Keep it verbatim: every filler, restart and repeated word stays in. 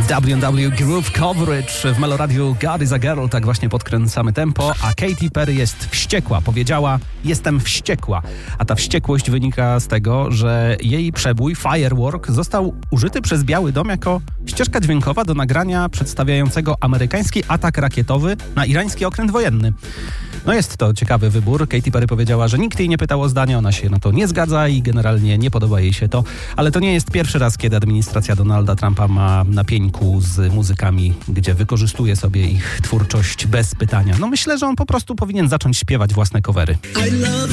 W and W Groove Coverage w Meloradiu God is a Girl, tak właśnie podkręcamy tempo, a Katy Perry jest wściekła. Powiedziała, jestem wściekła. A ta wściekłość wynika z tego, że jej przebój Firework został użyty przez Biały Dom jako ścieżka dźwiękowa do nagrania przedstawiającego amerykański atak rakietowy na irański okręt wojenny. No jest to ciekawy wybór. Katy Perry powiedziała, że nikt jej nie pytał o zdanie, ona się na to nie zgadza i generalnie nie podoba jej się to. Ale to nie jest pierwszy raz, kiedy administracja Donalda Trumpa ma na pieńku z muzykami, gdzie wykorzystuje sobie ich twórczość bez pytania. No myślę, że on po prostu powinien zacząć śpiewać własne covery.